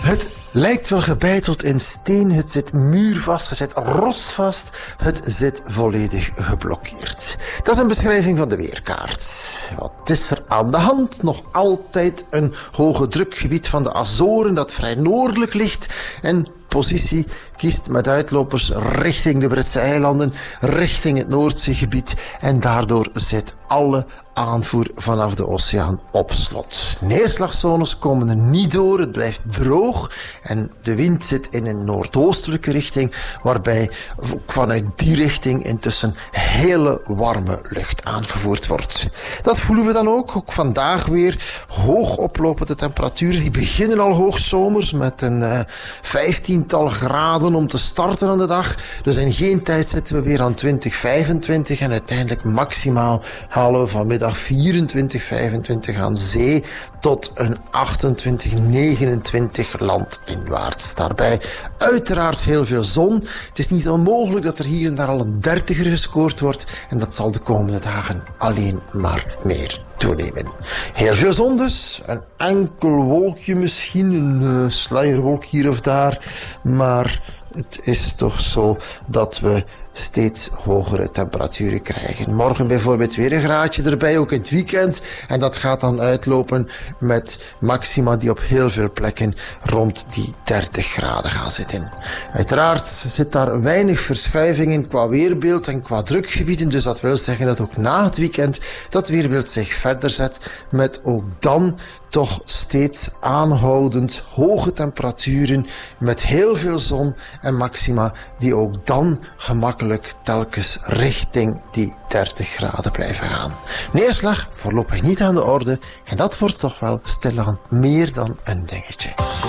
Het lijkt wel gebeiteld in steen, het zit muurvast, het zit rotsvast, het zit volledig geblokkeerd. Dat is een beschrijving van de weerkaart. Wat is er aan de hand? Nog altijd een hoge drukgebied van de Azoren dat vrij noordelijk ligt en positie kiest met uitlopers richting de Britse eilanden, richting het Noordzeegebied en daardoor zit alle aanvoer vanaf de oceaan op slot. Neerslagzones komen er niet door, het blijft droog en de wind zit in een noordoostelijke richting, waarbij vanuit die richting intussen hele warme lucht aangevoerd wordt. Dat voelen we dan ook vandaag weer. Hoog oplopende temperaturen, die beginnen al hoogzomers met een 15-tal graden om te starten aan de dag. Dus in geen tijd zitten we weer aan 20, 25 en uiteindelijk maximaal halen we vanmiddag 24, 25 aan zee tot een 28, 29 landinwaarts. Daarbij uiteraard heel veel zon. Het is niet onmogelijk dat er hier en daar al een 30er gescoord wordt en dat zal de komende dagen alleen maar meer toenemen. Heel veel zon dus, een enkel wolkje misschien, een sluierwolk hier of daar, maar het is toch zo dat we steeds hogere temperaturen krijgen. Morgen bijvoorbeeld weer een graadje erbij, ook in het weekend. En dat gaat dan uitlopen met maxima die op heel veel plekken rond die 30 graden gaan zitten. Uiteraard zit daar weinig verschuiving in qua weerbeeld en qua drukgebieden. Dus dat wil zeggen dat ook na het weekend dat weerbeeld zich verder zet met ook dan toch steeds aanhoudend hoge temperaturen met heel veel zon en maxima die ook dan gemakkelijk telkens richting die 30 graden blijven gaan. Neerslag voorlopig niet aan de orde en dat wordt toch wel stilaan meer dan een dingetje.